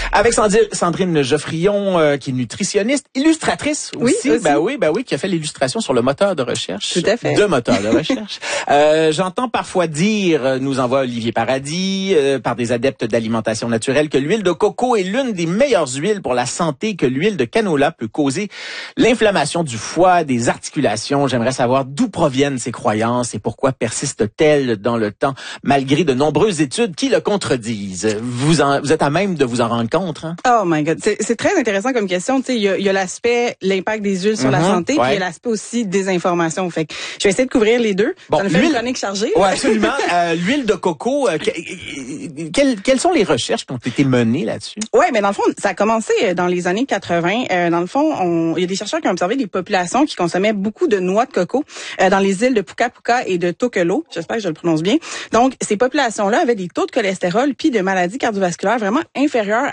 Avec Sandrine Geoffrion, qui est nutritionniste, illustratrice aussi. Oui, qui a fait l'illustration sur le moteur de recherche. Tout à fait. De moteur de recherche. J'entends parfois dire, nous envoie Olivier Paradis, par des adeptes d'alimentation naturelle, que l'huile de coco est l'une des meilleures huiles pour la santé, que l'huile de canola peut causer l'inflammation du foie, des articulations. J'aimerais savoir d'où proviennent ces croyances et pourquoi persistent-elles dans le temps, malgré de nombreuses études qui le contredisent. Vous êtes à même de vous en rendre compte, hein? Oh my God, c'est très intéressant comme question. Tu sais, il y a l'aspect, l'impact des huiles sur la santé, puis il y a l'aspect aussi des informations. Fait que je vais essayer de couvrir les deux. Bon, ça nous fait une chronique chargée. Oui, absolument. L'huile de coco, quelles sont les recherches qui ont été menées là-dessus? Oui, mais dans le fond, ça a commencé dans les années 80. Dans le fond, il y a des chercheurs qui ont observé des populations qui consommaient beaucoup de noix de coco dans les îles de Puka Puka et de Tokelau. J'espère que je le prononce bien. Donc, ces populations-là avaient des taux de cholestérol puis de maladies cardiovasculaires vraiment inférieurs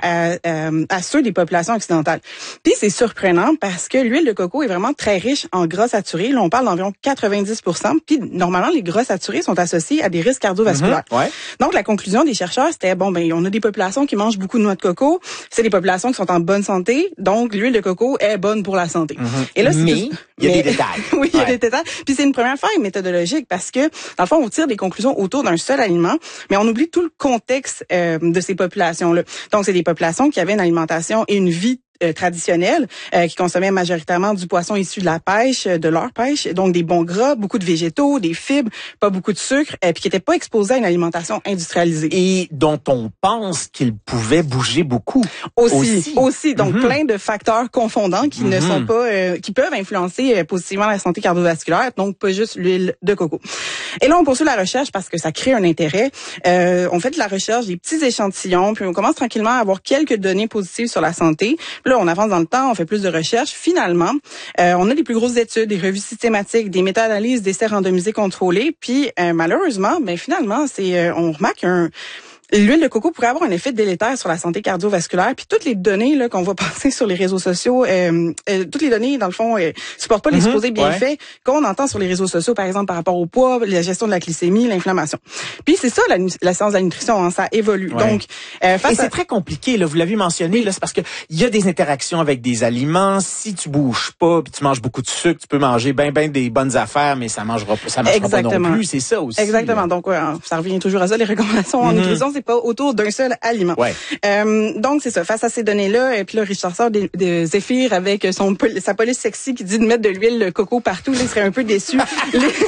à ceux des populations occidentales. Puis c'est surprenant parce que l'huile de coco est vraiment très riche en gras saturés. Là, on parle d'environ 90%. Puis normalement, les gras saturés sont associés à des risques cardiovasculaires. Donc, la conclusion des chercheurs, c'était, on a des populations qui mangent beaucoup de noix de coco. C'est des populations qui sont en bonne santé. Donc, l'huile de coco est bonne pour la santé. Et là, il y a des détails. Oui, il y a des détails. Puis c'est une première faille méthodologique parce que, dans le fond, on tire des conclusions autour d'un seul aliment, mais on oublie tout le contexte de ces populations-là. Donc, c'est des populations qui avaient une alimentation et une vie traditionnels qui consommaient majoritairement du poisson issu de la pêche, de leur pêche, donc des bons gras, beaucoup de végétaux, des fibres, pas beaucoup de sucre, puis qui n'étaient pas exposés à une alimentation industrialisée. Et dont on pense qu'ils pouvaient bouger beaucoup. Aussi. Donc plein de facteurs confondants qui ne sont pas, qui peuvent influencer positivement la santé cardiovasculaire, donc pas juste l'huile de coco. Et là, on poursuit la recherche parce que ça crée un intérêt. On fait de la recherche, des petits échantillons, puis on commence tranquillement à avoir quelques données positives sur la santé. Là, on avance dans le temps, on fait plus de recherches. Finalement, on a des plus grosses études, des revues systématiques, des méta-analyses d'essais randomisés contrôlés. Puis, malheureusement, finalement, on remarque l'huile de coco pourrait avoir un effet délétère sur la santé cardiovasculaire. Puis toutes les données là qu'on va passer sur les réseaux sociaux, toutes les données, dans le fond, supportent pas les supposés bienfaits qu'on entend sur les réseaux sociaux, par exemple, par rapport au poids, la gestion de la glycémie, l'inflammation. Puis c'est ça, la science de la nutrition, hein, ça évolue. Donc, et c'est très compliqué, là, vous l'avez mentionné, là, c'est parce que il y a des interactions avec des aliments. Si tu bouges pas, puis tu manges beaucoup de sucre, tu peux manger ben des bonnes affaires, mais ça marchera pas non plus. C'est ça aussi. Exactement. Là. Donc, ça revient toujours à ça, les recommandations en nutrition. C'est pas autour d'un seul aliment. Donc c'est ça. Face à ces données-là, et puis là Richard sort de Zéphyr avec sa police sexy qui dit de mettre de l'huile de coco partout, là, il serait un peu déçu. Donc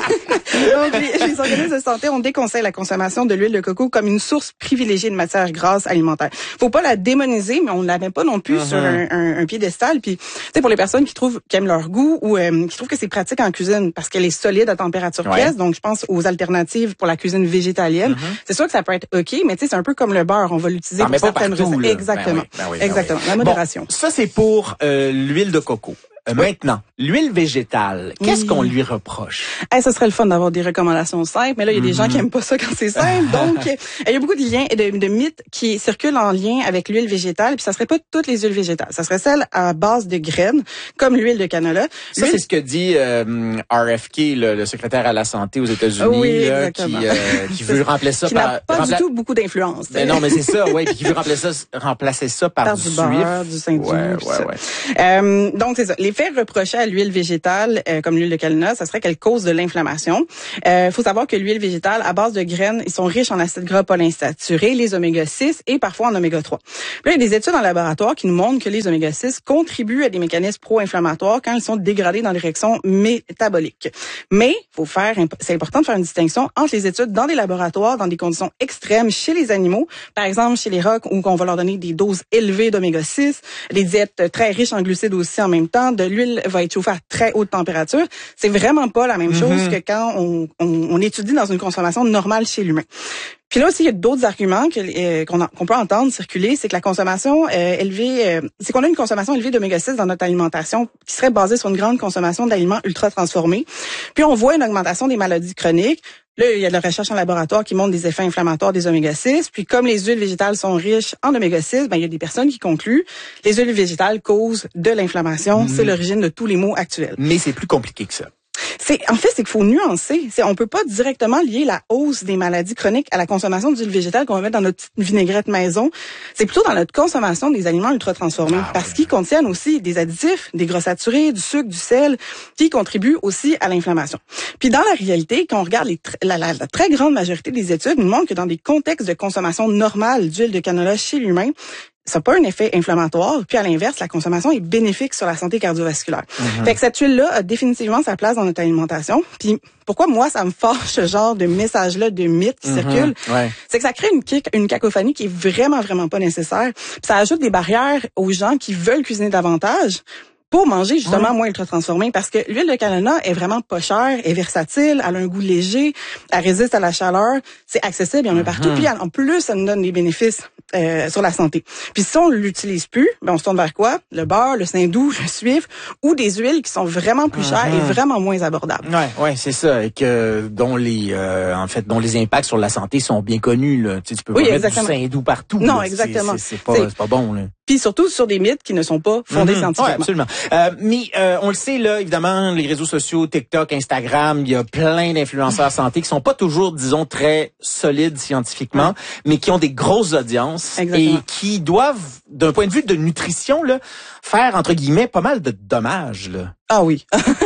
les organismes de santé ont déconseillé la consommation de l'huile de coco comme une source privilégiée de matières grasses alimentaires. Faut pas la démoniser, mais on ne la met pas non plus sur un piédestal. Puis tu sais, pour les personnes qui aiment leur goût ou qui trouvent que c'est pratique en cuisine parce qu'elle est solide à température pièce. Donc je pense aux alternatives pour la cuisine végétalienne. C'est sûr que ça peut être OK, mais tu sais, c'est un peu comme le beurre, on va l'utiliser pour certaines recettes. Exactement. Exactement. La modération. Bon, ça, c'est pour l'huile de coco. Maintenant, l'huile végétale, qu'est-ce qu'on lui reproche? Ça serait le fun d'avoir des recommandations simples, mais là, il y a des gens qui aiment pas ça quand c'est simple. Donc, il y a beaucoup de liens et de mythes qui circulent en lien avec l'huile végétale, puis ça serait pas toutes les huiles végétales. Ça serait celle à base de graines, comme l'huile de canola. Ça, c'est ce que dit RFK, le secrétaire à la santé aux États-Unis, là, qui veut remplacer ça par... Qui n'a pas du tout beaucoup d'influence. Mais non, mais c'est ça, puis qui veut remplacer ça par du beurre, du Saint-Dieu. Donc, c'est ça. Les faits reprochés à l'huile végétale, comme l'huile de canola, ça serait qu'elle cause de l'inflammation. Faut savoir que l'huile végétale, à base de graines, ils sont riches en acides gras polyinsaturés, les oméga 6 et parfois en oméga 3. Puis là, il y a des études en laboratoire qui nous montrent que les oméga 6 contribuent à des mécanismes pro-inflammatoires quand ils sont dégradés dans les réactions métaboliques. Mais c'est important de faire une distinction entre les études dans des laboratoires, dans des conditions extrêmes chez les animaux, par exemple chez les rocs où on va leur donner des doses élevées d'oméga 6, des diètes très riches en glucides aussi en même temps, de l'huile va être chauffée à très haute température. C'est vraiment pas la même chose que quand on étudie dans une consommation normale chez l'humain. Puis là aussi, il y a d'autres arguments qu'on peut entendre circuler, c'est que la consommation élevée, c'est qu'on a une consommation élevée d'oméga 6 dans notre alimentation qui serait basée sur une grande consommation d'aliments ultra transformés. Puis on voit une augmentation des maladies chroniques. Là, il y a de la recherche en laboratoire qui montre des effets inflammatoires des oméga 6. Puis comme les huiles végétales sont riches en oméga 6, il y a des personnes qui concluent les huiles végétales causent de l'inflammation. C'est l'origine de tous les maux actuels. Mais c'est plus compliqué que ça. C'est qu'il faut nuancer. On peut pas directement lier la hausse des maladies chroniques à la consommation d'huile végétale qu'on va mettre dans notre petite vinaigrette maison. C'est plutôt dans notre consommation des aliments ultra-transformés. Parce qu'ils contiennent aussi des additifs, des gras saturés, du sucre, du sel, qui contribuent aussi à l'inflammation. Puis dans la réalité, quand on regarde la très grande majorité des études, nous montrent que dans des contextes de consommation normale d'huile de canola chez l'humain, ça n'a pas un effet inflammatoire. Puis à l'inverse, la consommation est bénéfique sur la santé cardiovasculaire. Fait que cette huile-là a définitivement sa place dans notre alimentation. Puis pourquoi moi, ça me fâche ce genre de message-là, de mythe qui circule, c'est que ça crée une cacophonie qui est vraiment, vraiment pas nécessaire. Puis ça ajoute des barrières aux gens qui veulent cuisiner davantage pour manger justement moins ultra-transformé, parce que l'huile de canola est vraiment pas chère, est versatile, elle a un goût léger, elle résiste à la chaleur, c'est accessible, il y en a partout, puis en plus, ça nous donne des bénéfices sur la santé. Puis si on l'utilise plus, ben on se tourne vers quoi? Le beurre, le saindoux, le suif, ou des huiles qui sont vraiment plus chères et vraiment moins abordables. Ouais, c'est ça, et que dont les impacts sur la santé sont bien connus là. Tu peux pas mettre du saindoux partout. Non, là. exactement. C'est pas bon là. Puis surtout sur des mythes qui ne sont pas fondés scientifiquement. Ouais, absolument. Mais on le sait là, évidemment, les réseaux sociaux, TikTok, Instagram, il y a plein d'influenceurs santé qui sont pas toujours, disons, très solides scientifiquement, mais qui ont des grosses audiences et qui doivent, d'un point de vue de nutrition là, faire entre guillemets pas mal de dommages là. Ah oui.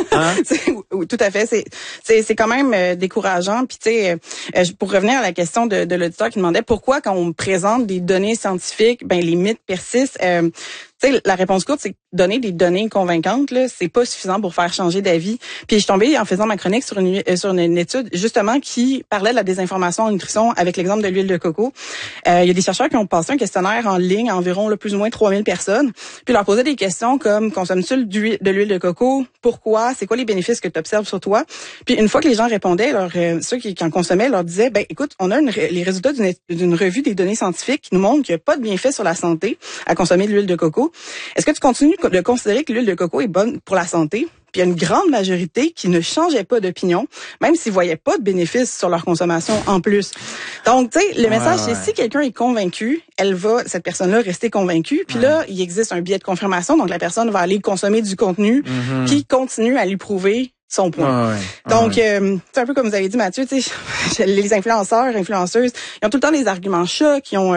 Oui, tout à fait. C'est quand même décourageant. Puis tu sais, pour revenir à la question de l'auditeur qui demandait pourquoi quand on présente des données scientifiques, ben les mythes persistent. Tu sais, la réponse courte, c'est que donner des données convaincantes, là, c'est pas suffisant pour faire changer d'avis. Puis je suis tombée en faisant ma chronique sur une étude justement qui parlait de la désinformation en nutrition avec l'exemple de l'huile de coco. Il y a des chercheurs qui ont passé un questionnaire en ligne à environ plus ou moins 3000 personnes, puis leur posaient des questions comme consommes-tu de l'huile de coco? Pourquoi? C'est quoi les bénéfices que tu observes sur toi? Puis une fois que les gens répondaient, ceux qui en consommaient leur disaient, ben écoute, on a les résultats d'une revue des données scientifiques qui nous montrent qu'il n'y a pas de bienfait sur la santé à consommer de l'huile de coco. Est-ce que tu continues de considérer que l'huile de coco est bonne pour la santé? Puis il y a une grande majorité qui ne changeait pas d'opinion, même s'ils voyaient pas de bénéfices sur leur consommation en plus. Donc, tu sais, le message, c'est si quelqu'un est convaincu, cette personne-là, rester convaincue. Puis là, il existe un biais de confirmation, donc la personne va aller consommer du contenu qui continue à lui prouver son point. Donc, c'est un peu comme vous avez dit, Mathieu, tu sais, les influenceurs, influenceuses, ils ont tout le temps des arguments chats,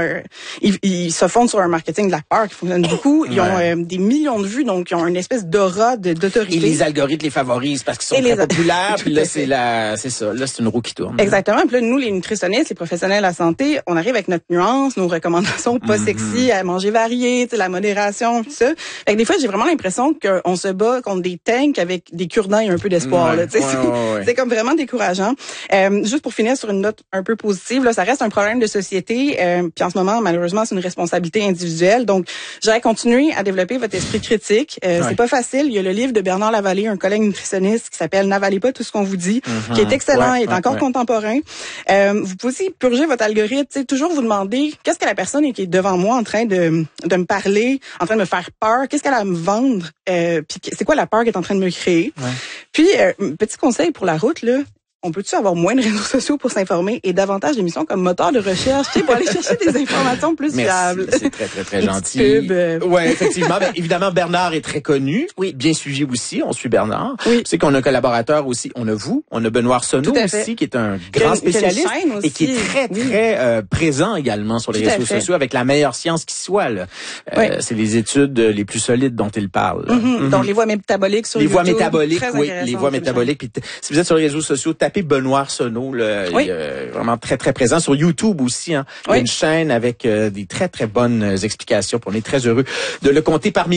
ils se fondent sur un marketing de la peur qui fonctionne beaucoup. Ils ont des millions de vues, donc ils ont une espèce d'aura d'autorité. Et les algorithmes les favorisent parce qu'ils sont très populaires. Puis là, c'est ça. Là, c'est une roue qui tourne. Exactement. Puis là, nous, les nutritionnistes, les professionnels de la santé, on arrive avec notre nuance, nos recommandations pas sexy, à manger varié, tu sais, la modération, tout ça. Fait que des fois, j'ai vraiment l'impression qu'on se bat contre des tanks avec des cure-dents et un peu d'espoir. C'est comme vraiment décourageant. Juste pour finir sur une note un peu positive, là, ça reste un problème de société. Puis en ce moment, malheureusement, c'est une responsabilité individuelle. Donc, j'aurais continué à développer votre esprit critique. C'est pas facile. Il y a le livre de Bernard Lavallée, un collègue nutritionniste, qui s'appelle N'avalez pas tout ce qu'on vous dit, qui est excellent, est encore contemporain. Vous pouvez aussi purger votre algorithme. Toujours vous demander qu'est-ce que la personne qui est devant moi en train de me parler, en train de me faire peur, qu'est-ce qu'elle a à me vendre, puis c'est quoi la peur qu'elle est en train de me créer. Puis, petit conseil pour la route, là, on peut-tu avoir moins de réseaux sociaux pour s'informer et davantage d'émissions comme moteur de recherche, tu sais, pour aller chercher des informations plus fiables. C'est très gentil. Ouais, effectivement. Ben, évidemment, Bernard est très connu. Oui. Bien suivi aussi. On suit Bernard. Oui. Tu sais qu'on a un collaborateur aussi. On a vous. On a Benoît Arsenault aussi, qui est un grand spécialiste et qui est très présent également sur les réseaux sociaux avec la meilleure science qui soit, là. C'est les études les plus solides dont il parle. Donc, les voies métaboliques sur YouTube. Les voies métaboliques, oui. Les voies métaboliques. Puis, si vous êtes sur les réseaux sociaux, tapez Benoît Arsenault, là, il est vraiment très présent sur YouTube aussi. Hein. Il y a une chaîne avec des très bonnes explications. On est très heureux de le compter parmi